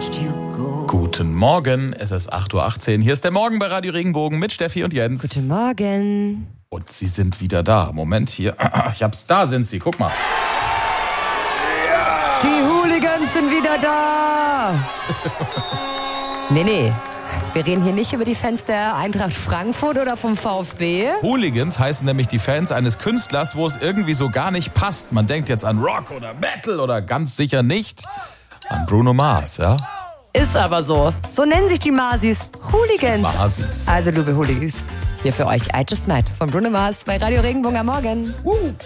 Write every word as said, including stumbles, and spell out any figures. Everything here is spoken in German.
Guten Morgen, es ist acht Uhr achtzehn. Hier ist der Morgen bei Radio Regenbogen mit Steffi und Jens. Guten Morgen. Und sie sind wieder da. Moment, hier. Ich hab's, da sind sie, guck mal. Die Hooligans sind wieder da. nee, nee. Wir reden hier nicht über die Fans der Eintracht Frankfurt oder vom VfB. Hooligans heißen nämlich die Fans eines Künstlers, wo es irgendwie so gar nicht passt. Man denkt jetzt an Rock oder Metal oder ganz sicher nicht an Bruno Mars, ja? Ist aber so. So nennen sich die Marsis. Hooligans. Marsis. Also, liebe Hooligans, hier für euch I Just Met von Bruno Mars bei Radio Regenbogen am Morgen. Uh.